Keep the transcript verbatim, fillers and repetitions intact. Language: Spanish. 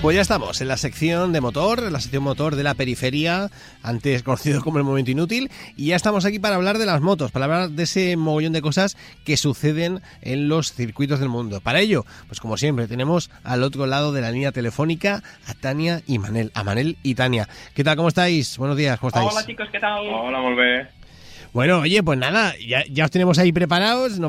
Pues ya estamos en la sección de motor, en la sección motor de la periferia, antes conocido como el momento inútil, y ya estamos aquí para hablar de las motos, para hablar de ese mogollón de cosas que suceden en los circuitos del mundo. Para ello, pues como siempre, tenemos al otro lado de la línea telefónica a Tania y Manel, a Manel y Tania. ¿Qué tal? ¿Cómo estáis? Buenos días, ¿cómo estáis? Hola chicos, ¿qué tal? Hola, molt bé. Bueno, oye, pues nada, ya, ya os tenemos ahí preparados.